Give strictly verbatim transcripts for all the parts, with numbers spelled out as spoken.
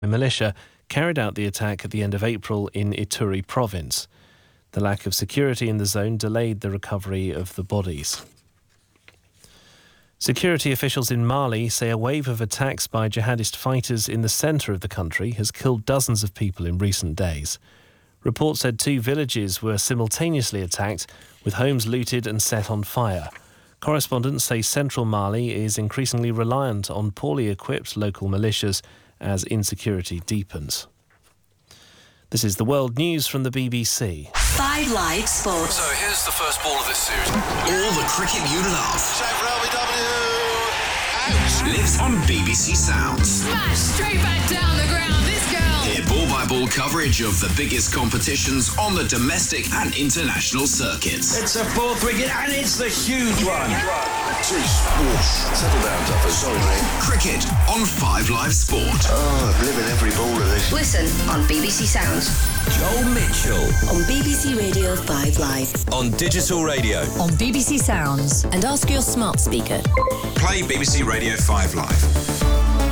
militia carried out the attack at the end of April in Ituri province. The lack of security in the zone delayed the recovery of the bodies. Security officials in Mali say a wave of attacks by jihadist fighters in the centre of the country has killed dozens of people in recent days. Reports said two villages were simultaneously attacked, with homes looted and set on fire. Correspondents say central Mali is increasingly reliant on poorly equipped local militias as insecurity deepens. This is the world news from the B B C. Five Live Sports. So here's the first ball of this series. All the cricket you love. Shane for L B W. Out. Lives on B B C Sounds. Smash straight back down the ground. This girl. Hear ball-by-ball coverage of the biggest competitions on the domestic and international circuits. It's a fourth wicket and it's the huge one. Jeez, whoosh. Settle down, Duffer. Sorry, mate. Cricket on Five Live Sport. Oh, I'm living every ball of this. Listen on B B C Sounds. Joel Mitchell. On B B C Radio five Live. On digital radio. On B B C Sounds. And ask your smart speaker. Play B B C Radio five Live.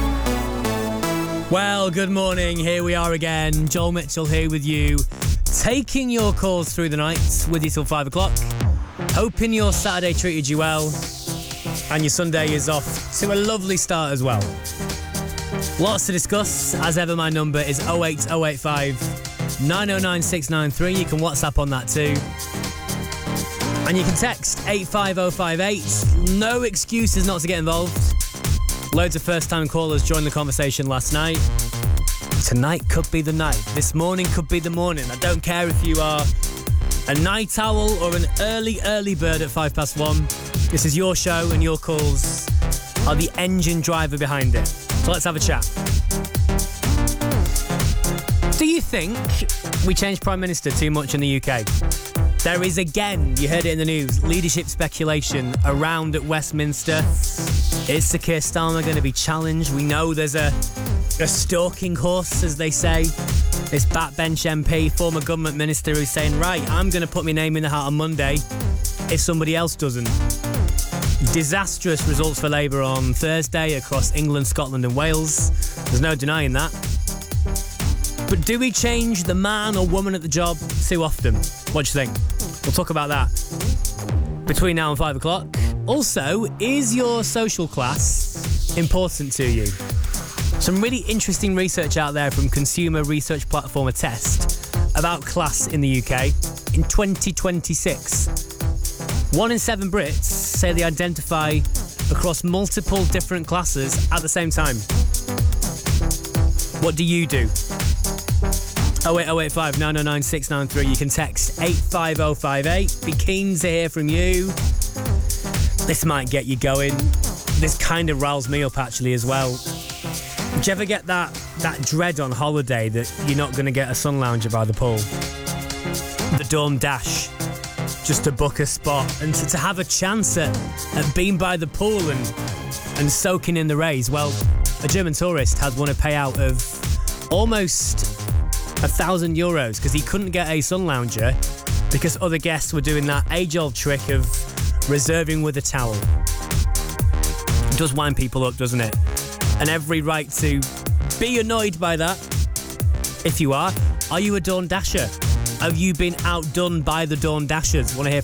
Well, good morning. Here we are again. Joel Mitchell here with you, taking your calls through the night with you till five o'clock. Hoping your Saturday treated you well and your Sunday is off to a lovely start as well. Lots to discuss. As ever, my number is oh eight oh eight five nine oh nine six nine three. You can WhatsApp on that too. And you can text eight five oh five eight. No excuses not to get involved. Loads of first-time callers joined the conversation last night. Tonight could be the night. This morning could be the morning. I don't care if you are a night owl or an early, early bird at five past one. This is your show and your calls are the engine driver behind it. So let's have a chat. Do you think we changed Prime Minister too much in the U K? There is again, you heard it in the news, leadership speculation around at Westminster. Is Sir Keir Starmer going to be challenged? We know there's a, a stalking horse, as they say. This backbench M P, former government minister, who's saying, right, I'm going to put my name in the hat on Monday if somebody else doesn't. Disastrous results for Labour on Thursday across England, Scotland and Wales. There's no denying that. But do we change the man or woman at the job too often? What do you think? We'll talk about that between now and five o'clock. Also, is your social class important to you? Some really interesting research out there from consumer research platform Attest about class in the U K in twenty twenty-six. One in seven Brits say they identify across multiple different classes at the same time. What do you do? oh eight oh eight five nine oh nine six nine three. You can text eight five oh five eight. Be keen to hear from you. This might get you going. This kind of riles me up actually as well. Do you ever get that, that dread on holiday that you're not going to get a sun lounger by the pool? The Dawn Dash. Just to book a spot and to, to have a chance at, at being by the pool and, and soaking in the rays. Well, a German tourist had won a payout of almost a thousand euros because he couldn't get a sun lounger because other guests were doing that age-old trick of reserving with a towel. It does wind people up, doesn't it? And every right to be annoyed by that. If you are, are you a Dawn Dasher? Have you been outdone by the Dawn Dashers? Want to hear